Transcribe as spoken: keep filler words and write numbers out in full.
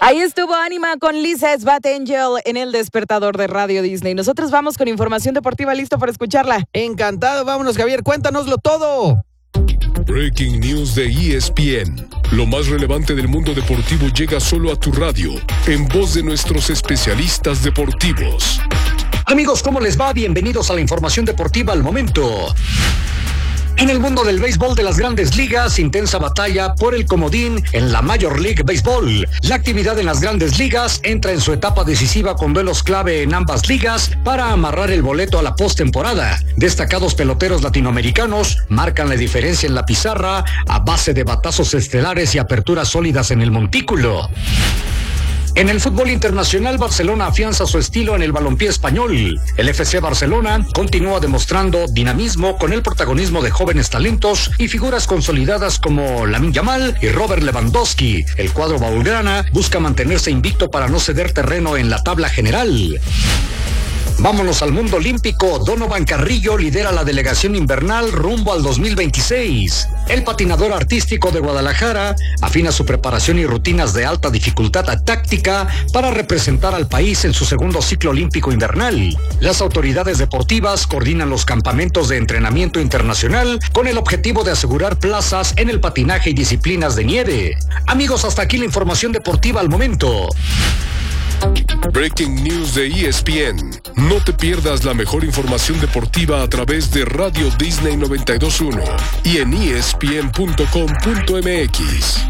Ahí estuvo Anima con Lisa Sbat Angel en el despertador de Radio Disney. Nosotros vamos con información deportiva, listo para escucharla. Encantado, vámonos Javier, cuéntanoslo todo. Breaking News de E S P N. Lo más relevante del mundo deportivo llega solo a tu radio, en voz de nuestros especialistas deportivos. Amigos, ¿cómo les va? Bienvenidos a la información deportiva al momento. En el mundo del béisbol de las grandes ligas, intensa batalla por el comodín en la Major League Baseball. La actividad en las grandes ligas entra en su etapa decisiva con duelos clave en ambas ligas para amarrar el boleto a la postemporada. Destacados peloteros latinoamericanos marcan la diferencia en la pizarra a base de batazos estelares y aperturas sólidas en el montículo. En el fútbol internacional, Barcelona afianza su estilo en el balompié español. El F C Barcelona continúa demostrando dinamismo con el protagonismo de jóvenes talentos y figuras consolidadas como Lamine Yamal y Robert Lewandowski. El cuadro blaugrana busca mantenerse invicto para no ceder terreno en la tabla general. Vámonos al mundo olímpico. Donovan Carrillo lidera la delegación invernal rumbo al dos mil veintiséis. El patinador artístico de Guadalajara afina su preparación y rutinas de alta dificultad táctica para representar al país en su segundo ciclo olímpico invernal. Las autoridades deportivas coordinan los campamentos de entrenamiento internacional con el objetivo de asegurar plazas en el patinaje y disciplinas de nieve. Amigos, hasta aquí la información deportiva al momento. Breaking News de E S P N. No te pierdas la mejor información deportiva a través de Radio Disney noventa y dos punto uno y en E S P N punto com punto M X.